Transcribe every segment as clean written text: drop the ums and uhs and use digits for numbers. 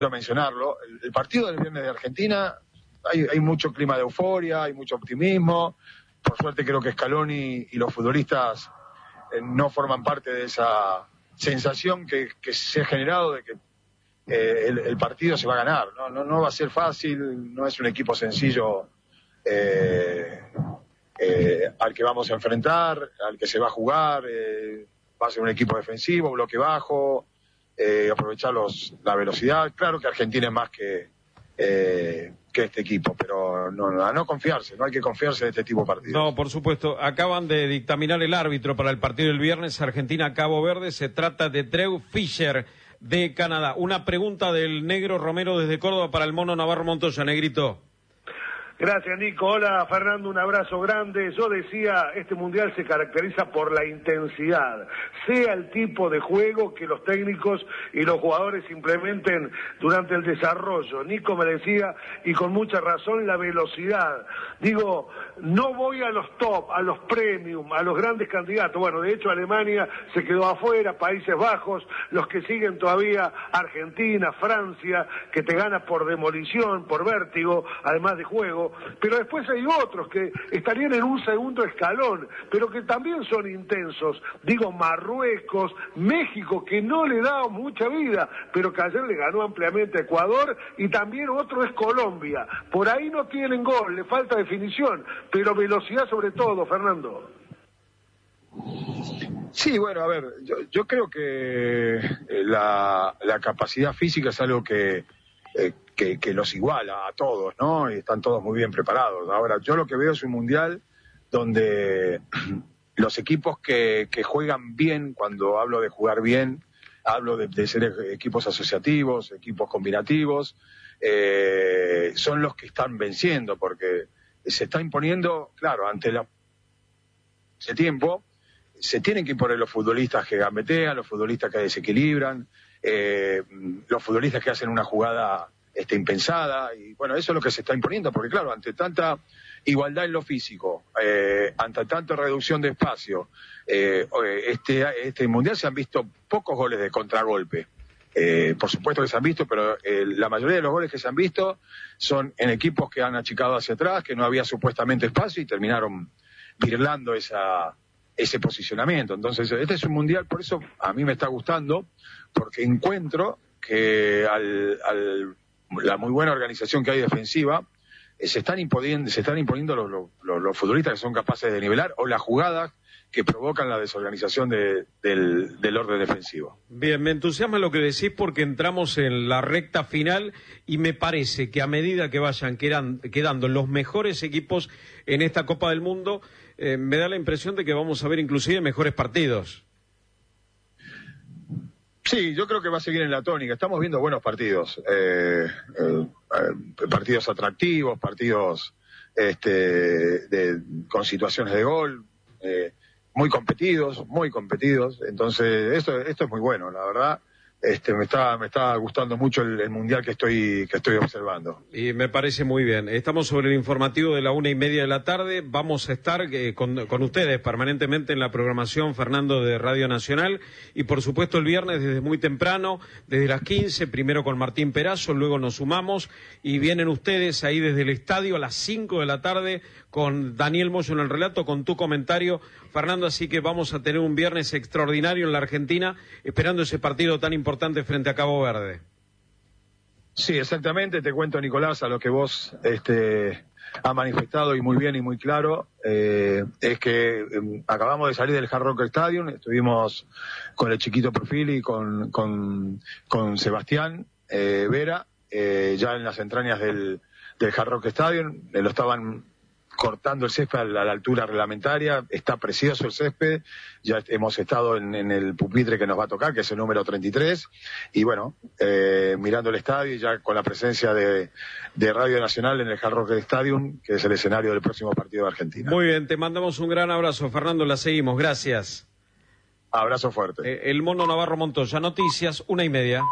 mencionarlo, el partido del viernes de Argentina, hay mucho clima de euforia, hay mucho optimismo. Por suerte creo que Scaloni y los futbolistas no forman parte de esa sensación que se ha generado de que el partido se va a ganar. No va a ser fácil, no es un equipo sencillo al que vamos a enfrentar, al que se va a jugar. Va a ser un equipo defensivo, bloque bajo, aprovechar la velocidad. Claro que Argentina es más que este equipo, pero no confiarse, no hay que confiarse de este tipo de partidos. No, por supuesto. Acaban de dictaminar el árbitro para el partido del viernes, Argentina-Cabo Verde. Se trata de Drew Fisher, de Canadá. Una pregunta del Negro Romero desde Córdoba para el Mono Navarro Montoya. Negrito. Gracias, Nico. Hola, Fernando, un abrazo grande. Yo decía, este Mundial se caracteriza por la intensidad, sea el tipo de juego que los técnicos y los jugadores implementen durante el desarrollo. Nico me decía, y con mucha razón, la velocidad. Digo, no voy a los top, a los premium, a los grandes candidatos. Bueno, de hecho, Alemania se quedó afuera, Países Bajos, los que siguen todavía, Argentina, Francia, que te gana por demolición, por vértigo, además de juego. Pero después hay otros que estarían en un segundo escalón, pero que también son intensos. Digo, Marruecos, México, que no le da mucha vida, pero que ayer le ganó ampliamente a Ecuador, y también otro es Colombia. Por ahí no tienen gol, le falta definición, pero velocidad sobre todo, Fernando. Sí, bueno, a ver, yo creo que la capacidad física es algo que los iguala a todos, ¿no? Y están todos muy bien preparados. Ahora, yo lo que veo es un mundial donde los equipos que juegan bien, cuando hablo de jugar bien, hablo de ser equipos asociativos, equipos combinativos, son los que están venciendo, porque se está imponiendo, claro, ante ese tiempo, se tienen que imponer los futbolistas que gambetean, los futbolistas que desequilibran, los futbolistas que hacen una jugada impensada, y bueno, eso es lo que se está imponiendo, porque claro, ante tanta igualdad en lo físico, ante tanta reducción de espacio, este mundial se han visto pocos goles de contragolpe. Por supuesto que se han visto, pero la mayoría de los goles que se han visto son en equipos que han achicado hacia atrás, que no había supuestamente espacio y terminaron virlando ese posicionamiento. Entonces, este es un mundial, por eso a mí me está gustando, porque encuentro que la muy buena organización que hay defensiva, se están imponiendo los futbolistas que son capaces de nivelar, o las jugadas que provocan la desorganización del orden defensivo. Bien, me entusiasma lo que decís, porque entramos en la recta final y me parece que a medida que vayan quedando los mejores equipos en esta Copa del Mundo, me da la impresión de que vamos a ver inclusive mejores partidos. Sí, yo creo que va a seguir en la tónica. Estamos viendo buenos partidos, partidos atractivos, partidos con situaciones de gol, muy competidos. Entonces, esto es muy bueno, la verdad. Me está gustando mucho el mundial que estoy observando. Y me parece muy bien. Estamos sobre el informativo de la 1:30 de la tarde. Vamos a estar con ustedes permanentemente en la programación, Fernando, de Radio Nacional. Y por supuesto el viernes desde muy temprano, desde las 15, primero con Martín Perazo, luego nos sumamos y vienen ustedes ahí desde el estadio a las 5 de la tarde con Daniel Moyo en el relato, con tu comentario, Fernando. Así que vamos a tener un viernes extraordinario en la Argentina, esperando ese partido tan importante frente a Cabo Verde. Sí, exactamente. Te cuento, Nicolás, a lo que vos has manifestado, y muy bien y muy claro, es que acabamos de salir del Hard Rock Stadium, estuvimos con el Chiquito Profili y con Sebastián Vera, ya en las entrañas del Hard Rock Stadium. Lo estaban cortando el césped a la altura reglamentaria. Está precioso el césped. Ya hemos estado en el pupitre que nos va a tocar, que es el número 33, y bueno, mirando el estadio, y ya con la presencia de Radio Nacional en el Hard Rock Stadium, que es el escenario del próximo partido de Argentina. Muy bien, te mandamos un gran abrazo, Fernando, la seguimos, gracias. Abrazo fuerte. El Mono Navarro Montoya, noticias, 1:30.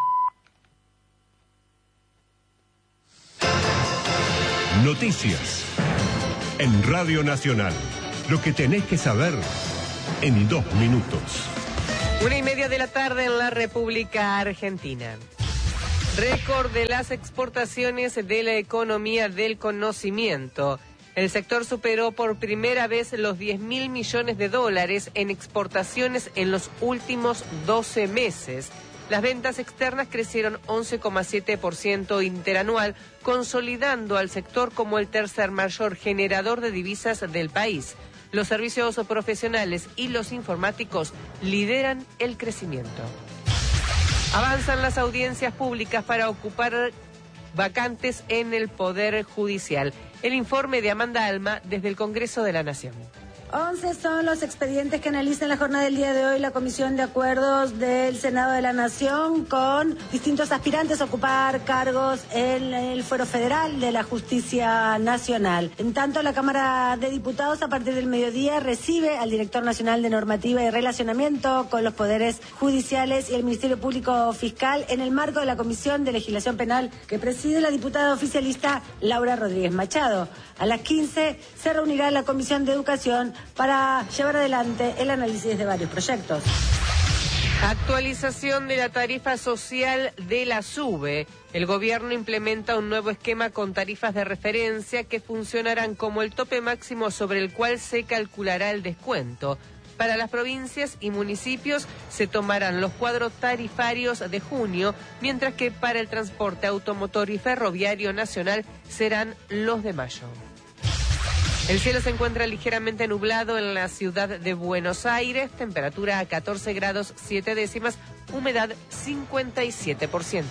Noticias en Radio Nacional. Lo que tenés que saber en 2 minutos. 1:30 de la tarde en la República Argentina. Récord de las exportaciones de la economía del conocimiento. El sector superó por primera vez los 10.000 millones de dólares en exportaciones en los últimos 12 meses. Las ventas externas crecieron 11,7% interanual, consolidando al sector como el tercer mayor generador de divisas del país. Los servicios profesionales y los informáticos lideran el crecimiento. Avanzan las audiencias públicas para ocupar vacantes en el Poder Judicial. El informe de Amanda Alma desde el Congreso de la Nación. 11 son los expedientes que analiza en la jornada del día de hoy la Comisión de Acuerdos del Senado de la Nación con distintos aspirantes a ocupar cargos en el Fuero Federal de la Justicia Nacional. En tanto, la Cámara de Diputados a partir del mediodía recibe al Director Nacional de Normativa y Relacionamiento con los Poderes Judiciales y el Ministerio Público Fiscal en el marco de la Comisión de Legislación Penal que preside la diputada oficialista Laura Rodríguez Machado. A las 15 se reunirá la Comisión de Educación para llevar adelante el análisis de varios proyectos. Actualización de la tarifa social de la SUBE. El gobierno implementa un nuevo esquema con tarifas de referencia que funcionarán como el tope máximo sobre el cual se calculará el descuento. Para las provincias y municipios se tomarán los cuadros tarifarios de junio, mientras que para el transporte automotor y ferroviario nacional serán los de mayo. El cielo se encuentra ligeramente nublado en la ciudad de Buenos Aires, temperatura a 14 grados 7 décimas, humedad 57%.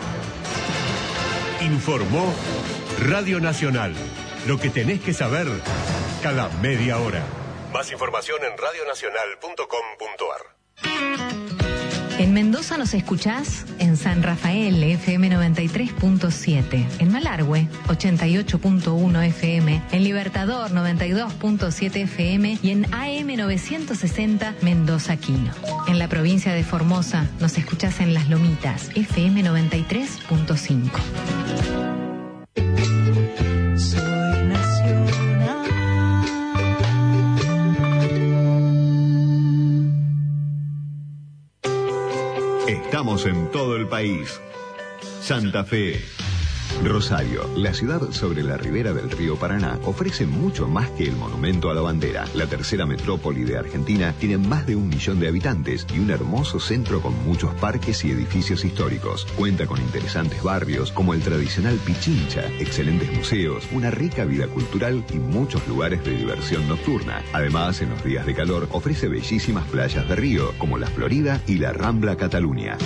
Informó Radio Nacional. Lo que tenés que saber cada media hora. Más información en radionacional.com.ar. En Mendoza nos escuchás en San Rafael, FM 93.7, en Malargüe, 88.1 FM, en Libertador, 92.7 FM y en AM 960 Mendoza Quino. En la provincia de Formosa nos escuchás en Las Lomitas, FM 93.5. Estamos en todo el país. Santa Fe. Rosario, la ciudad sobre la ribera del río Paraná, ofrece mucho más que el monumento a la bandera. La tercera metrópoli de Argentina tiene más de 1 millón de habitantes y un hermoso centro con muchos parques y edificios históricos. Cuenta con interesantes barrios como el tradicional Pichincha, excelentes museos, una rica vida cultural y muchos lugares de diversión nocturna. Además, en los días de calor, ofrece bellísimas playas de río como la Florida y la Rambla Cataluña.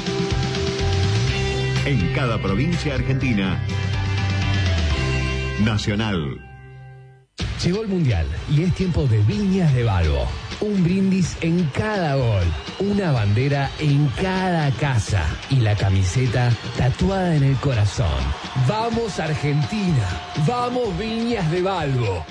En cada provincia argentina. Nacional. Llegó el Mundial y es tiempo de Viñas de Balbo. Un brindis en cada gol, una bandera en cada casa y la camiseta tatuada en el corazón. ¡Vamos Argentina! ¡Vamos Viñas de Balbo!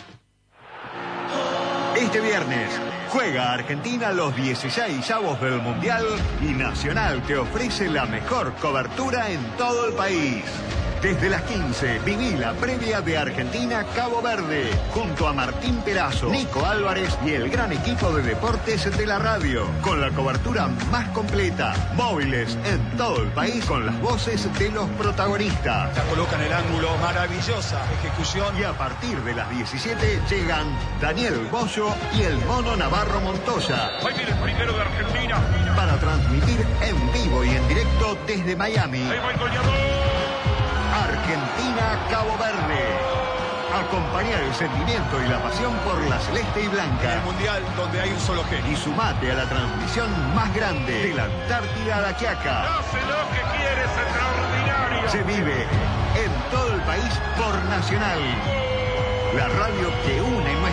Este viernes juega Argentina los 16avos del Mundial y Nacional te ofrece la mejor cobertura en todo el país. Desde las 15, viví la previa de Argentina-Cabo Verde, junto a Martín Perazo, Nico Álvarez y el gran equipo de deportes de la radio, con la cobertura más completa, móviles en todo el país con las voces de los protagonistas. La coloca en el ángulo, maravillosa ejecución. Y a partir de las 17 llegan Daniel Bollo y el Mono Navarro Montoya. Ahí viene el primero de Argentina. Para transmitir en vivo y en directo desde Miami. Ahí va el goleador. Argentina-Cabo Verde. Acompañar el sentimiento y la pasión por la celeste y blanca. En el Mundial donde hay un solo genio. Y sumate a la transmisión más grande de la Antártida a la Quiaca. Hace lo que quiere, es extraordinario. Se vive en todo el país por Nacional. La radio que une nuestra